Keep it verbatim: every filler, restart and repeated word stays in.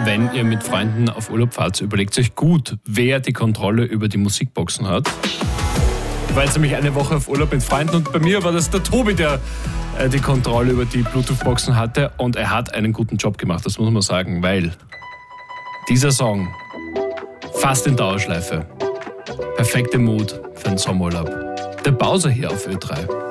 wenn ihr mit Freunden auf Urlaub fahrt, überlegt euch gut, wer die Kontrolle über die Musikboxen hat. Ich war jetzt nämlich eine Woche auf Urlaub mit Freunden und bei mir war das der Tobi, der äh, die Kontrolle über die Bluetooth-Boxen hatte und er hat einen guten Job gemacht, das muss man sagen, weil dieser Song fast in Dauerschleife, perfekte Mood für einen Sommerurlaub. Der Bowser hier auf Ö drei.